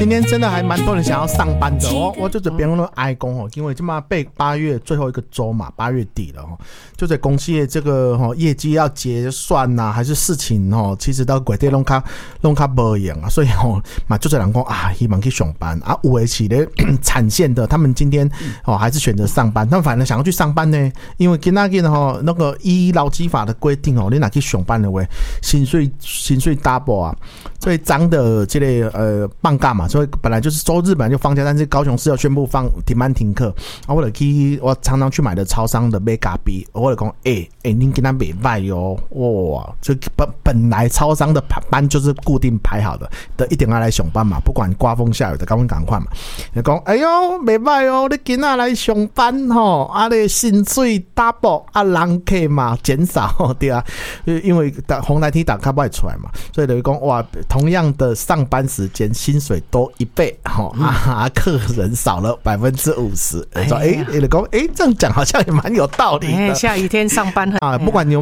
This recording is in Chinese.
今天真的还蛮多人想要上班的哦，我就这边都哀公哦，因为这么8月最后一个周嘛，8月底了哦，就在公司的这个业绩要结算呐，还是事情哦，其实到鬼地弄卡无用啊，所以嘛就这人讲啊，希望去上班啊，有的是咧产线的，他们今天还是选择上班，他们反正想要去上班呢，因为今天那个依劳基法的规定哦，你哪去上班的话，薪水 double 啊，最脏的这类放假嘛，所以本来就是周日本来就放假，但是高雄市要宣布停班停课啊，我常常去买的超商的买咖啡，我就讲您今天没卖哟，哇，就本来超商的班就是固定排好的一定要来上班嘛，不管刮风下雨的，赶快嘛，就讲哎呦没卖哦，你今天来上班吼，啊你薪水 double 啊，人客嘛减少对啊，因为红蓝天打卡不会出来嘛，所以等于讲哇，同样的上班时间，薪水多1倍，客人少了50%。说就讲这样讲好像也蛮有道理的。 下雨天上班啊，不管你